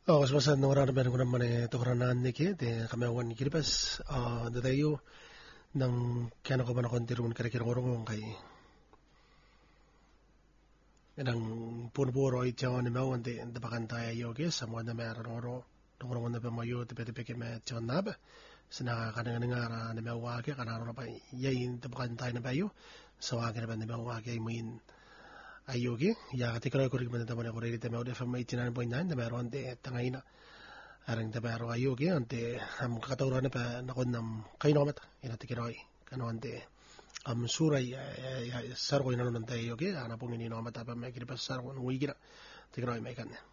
Oh, semasa nora ben kuna mane to karanan nike te kami awan kiribas dadayo nang kano ko ba na kontirun kare-kare ngorong kay nang puro ay tiyaw ni mau ante dapakan tayo yoge sa mga na meron ngorong na ba mayo tepe me tiyaw na ba sana kanang ngara na mau wage kanaro na pa yayin dapakan tayo na bayo sa wage na ba na mau wage muin ayoge ya tikra ko rin man na ko rin tama de fama 89.9 na meron ante tangay na arang da baro ayoge ante am katawran pa nakon nam kayo namat ina tikiroy kano ante am suray sarko ina non tayo yoge ana pong ini namat apa me kiripas sarko wigira tikiroy me kan